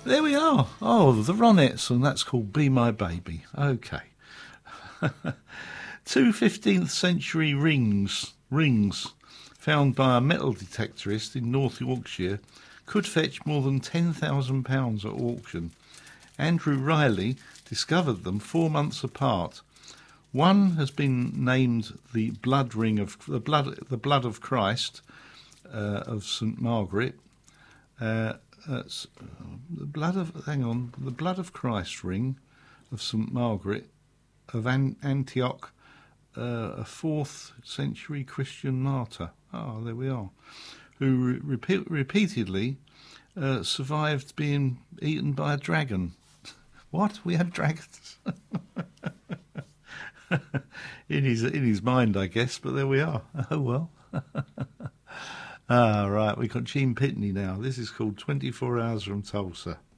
There we are. Oh, the Ronettes, and that's called Be My Baby. Okay. Two 15th century rings found by a metal detectorist in North Yorkshire could fetch more than £10,000 at auction. Andrew Riley discovered them 4 months apart. One has been named the blood ring of the blood of Christ of St Margaret. The blood of Christ ring of St Margaret of Antioch, a 4th century Christian martyr. Oh, there we are. Who repeatedly survived being eaten by a dragon. What? We had dragons? in his mind, I guess, but there we are. Oh, well. Right, we've got Gene Pitney now. This is called 24 Hours from Tulsa.